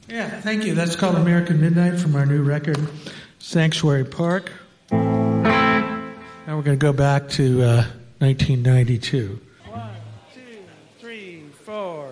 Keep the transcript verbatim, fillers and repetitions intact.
Yeah, thank you. That's called American Midnight from our new record, Sanctuary Park. Now we're going to go back to uh, nineteen ninety-two. One, two, three, four.